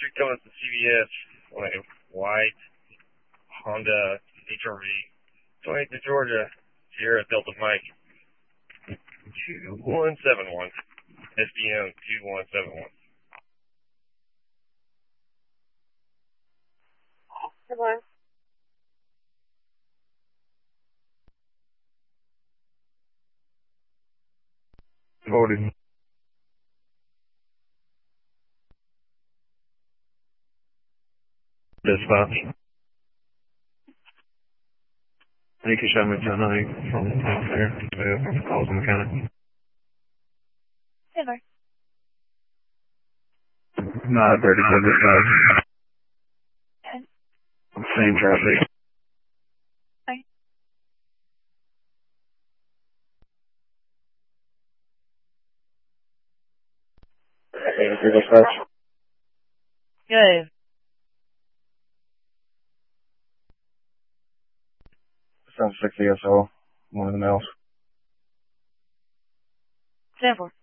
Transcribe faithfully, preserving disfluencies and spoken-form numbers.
coming to C V S on a white Honda H R V. twenty-eight to Georgia, Sierra Delta Mike. two one seven one. S D M two one seven one. Hello. Voted. Dispatch. You can show me tonight from out there to calls the mechanic. Hello. Not thirty to dispatch. Okay. Same traffic. Okay. Hey, dispatch. Good. Sounds six E S O. One of the males. Stand for.